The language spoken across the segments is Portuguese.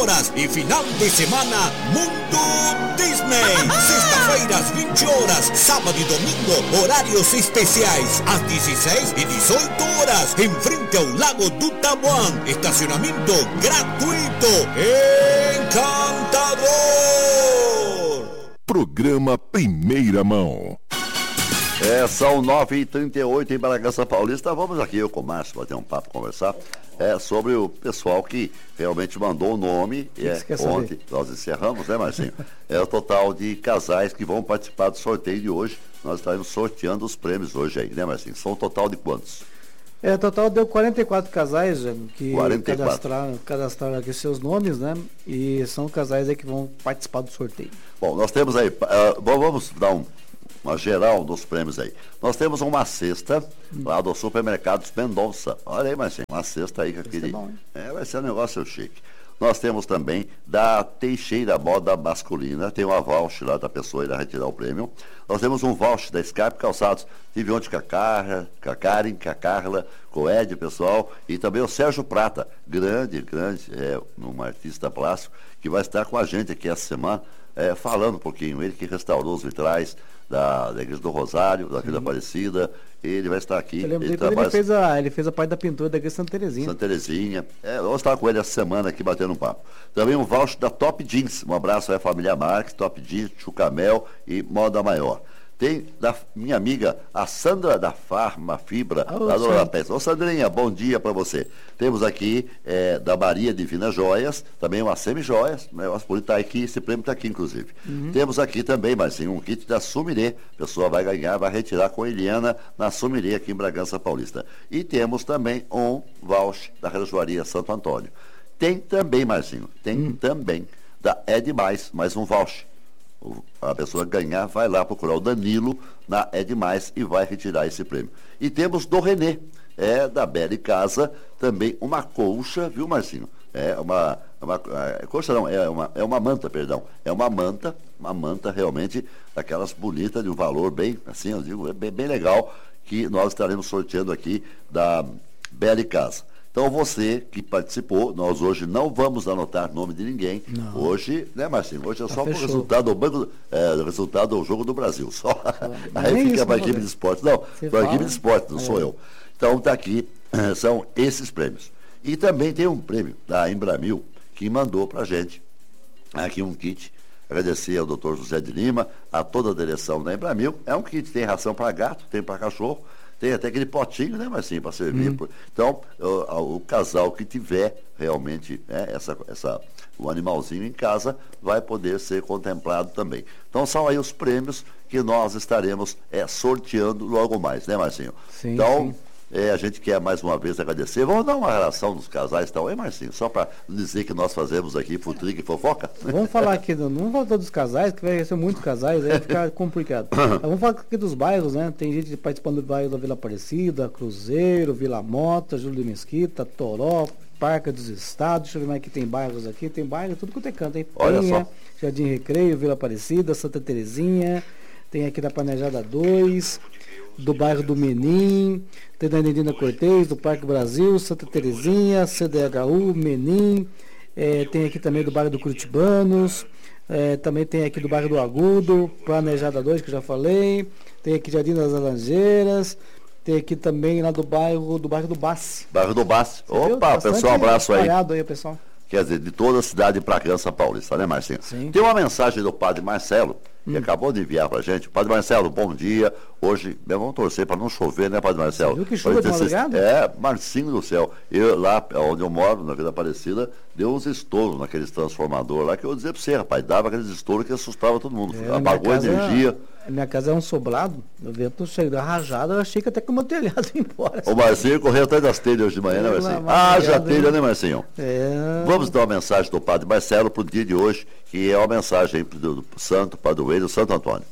E final de semana, Mundo Disney. Sexta-feira às 20 horas, sábado e domingo, horários especiais, às 16 e 18 horas, em frente ao Lago do Taboão. Estacionamento gratuito. Encantador. Programa Primeira Mão. São 9h38 em Bragança Paulista. Vamos aqui, eu com o Márcio, bater um papo, conversar sobre o pessoal que realmente mandou o nome. Ontem nós encerramos, né, Marcinho? O total de casais que vão participar do sorteio de hoje. Nós estaremos sorteando os prêmios hoje aí, né, Marcinho? São um total de quantos? O total deu 44 casais que 44. cadastraram aqui seus nomes, né? E são casais aí que vão participar do sorteio. Bom, nós temos aí, vamos dar uma geral dos prêmios aí. Nós temos uma cesta lá do Supermercados Mendonça. Olha aí, Marcinho, uma cesta aí que eu queria. Vai ser um negócio chique. Nós temos também da Teixeira Moda Masculina, tem uma voucher lá da pessoa irá retirar o prêmio. Nós temos um voucher da Scarpe Calçados. Tive ontem com a Karen, com a Carla, com o Ed, pessoal, e também o Sérgio Prata, grande, um artista plástico, que vai estar com a gente aqui essa semana, falando um pouquinho. Ele que restaurou os vitrais da Igreja do Rosário, da Vila Aparecida, ele vai estar aqui. Ele fez a parte da pintura da Igreja Santa Terezinha. Santa Terezinha. Vamos estar com ele essa semana aqui batendo um papo. Também um voucher da Top Jeans. Um abraço aí à família Marques, Top Jeans, Chucamel e Moda Maior. Tem da minha amiga, a Sandra da Farma Fibra, da Dona Peça. Ô Sandrinha, bom dia para você. Temos aqui da Maria Divina Joias, também uma semi-joias, né? Tá aqui, esse prêmio está aqui, inclusive. Temos aqui também, mas sim, um kit da Sumirê. A pessoa vai ganhar, vai retirar com a Eliana na Sumirê, aqui em Bragança Paulista. E temos também um voucher da Relojoaria Santo Antônio. Tem também, Marcinho, também da mais um voucher. A pessoa ganhar, vai lá procurar o Danilo na Mais e vai retirar esse prêmio. E temos do Renê, da Bela Casa, também uma colcha, viu, Marcinho? Colcha não, é uma manta, perdão. É uma manta realmente, daquelas bonitas, de um valor bem, assim, eu digo, bem legal, que nós estaremos sorteando aqui da Bela Casa. Então você que participou, nós hoje não vamos anotar nome de ninguém. Não. Hoje, né, Marcinho? Hoje é só o resultado do resultado do Jogo do Brasil. Só. Aí fica para a equipe de esporte. Não, para a equipe de esporte, não sou eu. Então está aqui, são esses prêmios. E também tem um prêmio da Embramil que mandou para a gente aqui um kit. Agradecer ao Dr. José de Lima, a toda a direção da Embramil. É um kit, tem ração para gato, tem para cachorro. Tem até aquele potinho, né, Marcinho, para servir. Então, o casal que tiver realmente o animalzinho em casa vai poder ser contemplado também. Então, são aí os prêmios que nós estaremos sorteando logo mais, né, Marcinho? Sim, então, sim. A gente quer mais uma vez agradecer. Vamos dar uma relação dos casais e tal, hein, Marcinho? Só para dizer que nós fazemos aqui Futrica e Fofoca? Vamos falar aqui, não vamos falar dos casais, que vai ser muitos casais, aí vai ficar complicado. Vamos falar aqui dos bairros, né? Tem gente participando do bairro da Vila Aparecida, Cruzeiro, Vila Mota, Júlio de Mesquita, Toró, Parque dos Estados. Deixa eu ver mais que tem bairros aqui. Tem bairro, tudo quanto é canto, hein? Olha Penha, só. Jardim Recreio, Vila Aparecida, Santa Terezinha. Tem aqui da Planejada 2, do bairro do Menim, tem da Nedina Cortez, do Parque Brasil, Santa Terezinha, CDHU, Menim, tem aqui também do bairro do Curitibanos, também tem aqui do bairro do Agudo, Planejada 2, que eu já falei, tem aqui Jardim das Laranjeiras, tem aqui também lá do bairro do Bassi. Bairro do Bassi. Opa, pessoal, um abraço aí. Aí, pessoal. Quer dizer, de toda a cidade de Bragança Paulista, né, Marcinho? Sim. Tem uma mensagem do Padre Marcelo, que acabou de enviar pra gente. Padre Marcelo, bom dia. Hoje, vamos torcer para não chover, né, Padre Marcelo? Você viu que chuva de madrugada? Marcinho do céu. Eu, lá onde eu moro, na Vila Aparecida, deu uns estouros naqueles transformadores lá, que eu ia dizer pra você, rapaz, dava aqueles estouros que assustava todo mundo. Apagou a energia. Minha casa é um sobrado, o vento chegou rajada, eu achei que até que o meu telhado ia embora. O Marcinho correu atrás das telhas hoje de manhã, né, Marcinho? Já telha, né, Marcinho? Vamos dar uma mensagem do Padre Marcelo pro dia de hoje, que é uma mensagem do Santo Padroeiro Santo Antônio.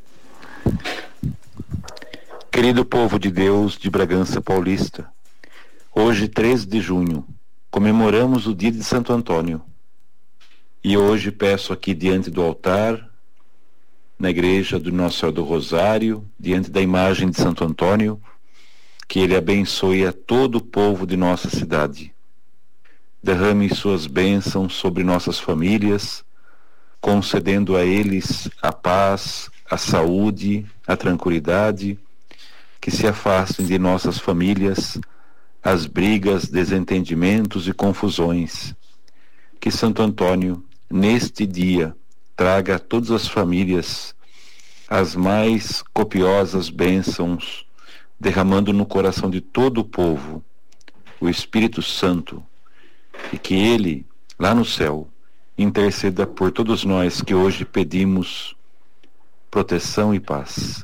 Querido povo de Deus de Bragança Paulista, hoje, 13 de junho, comemoramos o dia de Santo Antônio. E hoje peço aqui diante do altar, na igreja do Nossa Senhora do Rosário, diante da imagem de Santo Antônio, que ele abençoe a todo o povo de nossa cidade. derrame suas bênçãos sobre nossas famílias, concedendo a eles a paz, a saúde, a tranquilidade, que se afastem de nossas famílias as brigas, desentendimentos e confusões. Que Santo Antônio, neste dia, traga a todas as famílias as mais copiosas bênçãos, derramando no coração de todo o povo o Espírito Santo, e que Ele, lá no céu, interceda por todos nós que hoje pedimos proteção e paz.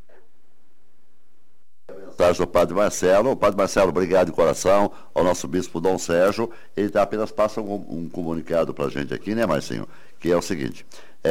Mensagem do Padre Marcelo. O Padre Marcelo, obrigado de coração ao nosso Bispo Dom Sérgio. Ele apenas passa um comunicado para a gente aqui, né, Marcinho? Que é o seguinte: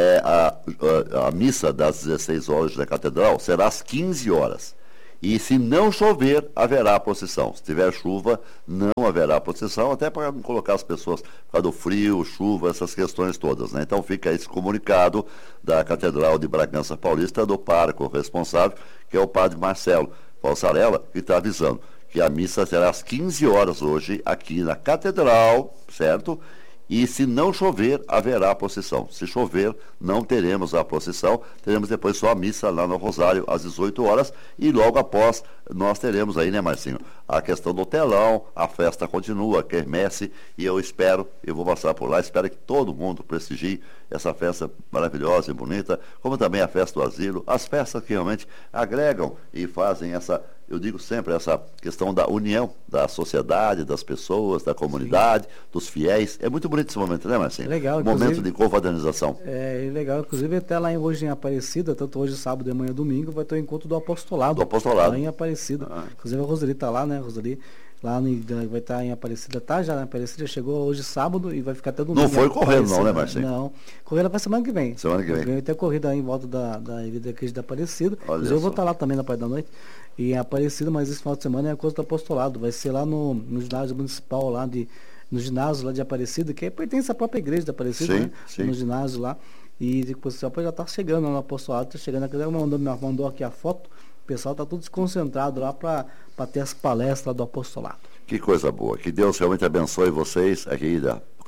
a missa das 16 horas da Catedral será às 15 horas. E se não chover, haverá procissão. Se tiver chuva, não haverá procissão, até para não colocar as pessoas por causa do frio, chuva, essas questões todas, né? Então fica esse comunicado da Catedral de Bragança Paulista, do pároco responsável, que é o Padre Marcelo Falsarella, que está avisando que a missa será às 15 horas hoje, aqui na Catedral, certo? E se não chover, haverá procissão. Se chover, não teremos a procissão, teremos depois só a missa lá no Rosário, às 18 horas, e logo após nós teremos aí, né, Marcinho, a questão do telão, a festa continua, a quermesse, e eu vou passar por lá, espero que todo mundo prestigie essa festa maravilhosa e bonita, como também a festa do asilo, as festas que realmente agregam e fazem essa, eu digo sempre, essa questão da união da sociedade, das pessoas, da comunidade, dos fiéis. É muito bonito esse momento, né, Marcinho? Legal. Momento de confraternização. É legal, inclusive até lá hoje em Aparecida, tanto hoje sábado e amanhã domingo, vai ter o encontro do apostolado. Do apostolado. Lá em Aparecida. Inclusive a Roseli está lá, né, Roseli? Lá vai estar em Aparecida, tá? Já na Aparecida chegou hoje sábado e vai ficar até domingo. Não foi correndo não, né, Marcinho? Não. Corrida para semana que vem. Semana que vem. Vai ter corrida aí em volta da Igreja Cristo da Aparecida. Eu vou estar lá também na parte da noite. E em Aparecida, mas esse final de semana é a coisa do apostolado. Vai ser lá no ginásio municipal, no ginásio lá de Aparecida, que pertence à própria igreja da Aparecida, sim, né? Sim. No ginásio lá. E o pessoal já está chegando no apostolado, está chegando aqui, mandou aqui a foto. O pessoal está tudo desconcentrado lá para ter as palestras do apostolado. Que coisa boa. Que Deus realmente abençoe vocês aqui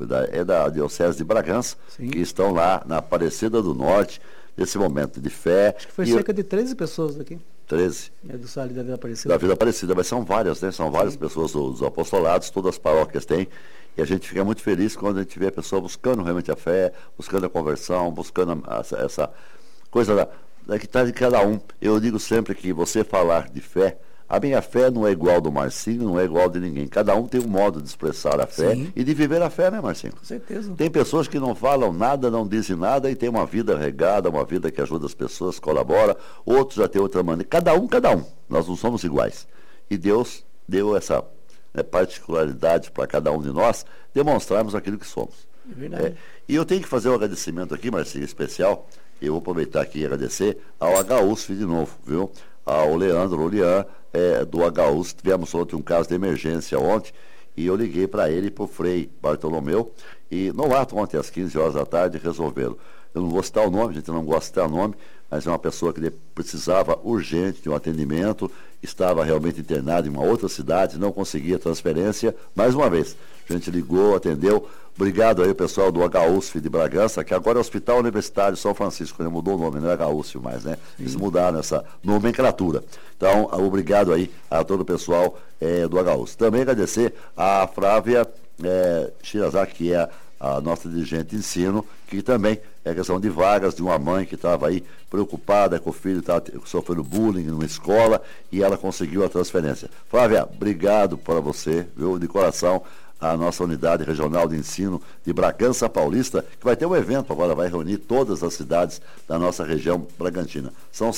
da Diocese de Bragança, sim, que estão lá na Aparecida do Norte, nesse momento de fé. Acho que foi cerca de 13 pessoas daqui. 13. É do ali da Vila Aparecida. Da Vila Aparecida, mas são várias, né? São várias, sim, pessoas dos apostolados, todas as paróquias têm. E a gente fica muito feliz quando a gente vê a pessoa buscando realmente a fé, buscando a conversão, buscando essa coisa que está de cada um. Eu digo sempre que você falar de fé, a minha fé não é igual do Marcinho, não é igual de ninguém. Cada um tem um modo de expressar a fé, sim, e de viver a fé, né, Marcinho? Com certeza. Tem pessoas que não falam nada, não dizem nada e tem uma vida regada, uma vida que ajuda as pessoas, colabora. Outros já tem outra maneira. Cada um. Nós não somos iguais. E Deus deu essa particularidade para cada um de nós demonstrarmos aquilo que somos. É verdade. E eu tenho que fazer um agradecimento aqui, Marcinho, especial. Eu vou aproveitar aqui e agradecer ao HUSF de novo, viu? Ao Leandro Olian, do HUSF. Tivemos ontem um caso de emergência ontem, e eu liguei para ele e para o Frei Bartolomeu, e no ato ontem, às 15 horas da tarde, resolveram. Eu não vou citar o nome, a gente não gosta de citar o nome, mas é uma pessoa que precisava urgente de um atendimento, estava realmente internado em uma outra cidade, não conseguia transferência. Mais uma vez, a gente ligou, atendeu. Obrigado aí, pessoal do HUSF de Bragança, que agora é Hospital Universitário São Francisco, né? Mudou o nome, não é HUSF mais, né? Eles mudaram essa nomenclatura. Então, obrigado aí a todo o pessoal do HUSF. Também agradecer a Flávia Shirazaki, que é a nossa dirigente de ensino, que também é questão de vagas, de uma mãe que estava aí preocupada que o filho estava sofrendo bullying numa escola, e ela conseguiu a transferência. Flávia, obrigado para você, viu, de coração, a nossa unidade regional de ensino de Bragança Paulista, que vai ter um evento agora, vai reunir todas as cidades da nossa região bragantina. São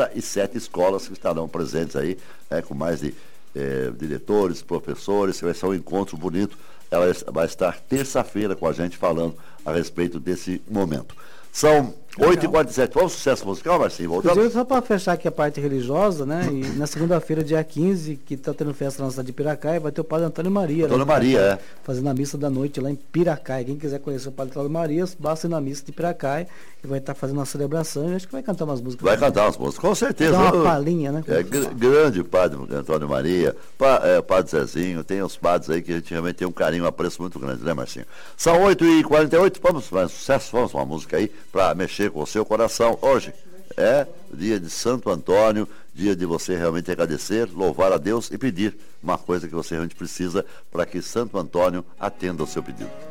67 escolas que estarão presentes aí, com mais de diretores, professores, vai ser um encontro bonito. Ela vai estar terça-feira com a gente falando a respeito desse momento. São 8h47, vamos sucesso musical, Marcinho? Voltamos? Inclusive, só para fechar aqui a parte religiosa, né? E na segunda-feira, dia 15, que está tendo festa na cidade de Piracaia, vai ter o Padre Antônio Maria. Antônio Maria, fazendo a missa da noite lá em Piracaia. Quem quiser conhecer o Padre Antônio Maria, basta ir na missa de Piracaia e vai estar fazendo uma celebração. E acho que vai cantar umas músicas. Vai cantar umas músicas, com certeza. Dá uma palhinha, né? Grande Padre Antônio Maria, Padre Zezinho, tem os padres aí que a gente realmente tem um carinho, um apreço muito grande, né, Marcinho? São 8h48, vamos para sucesso, vamos uma música aí para mexer com o seu coração. Hoje é dia de Santo Antônio, dia de você realmente agradecer, louvar a Deus e pedir uma coisa que você realmente precisa para que Santo Antônio atenda ao seu pedido.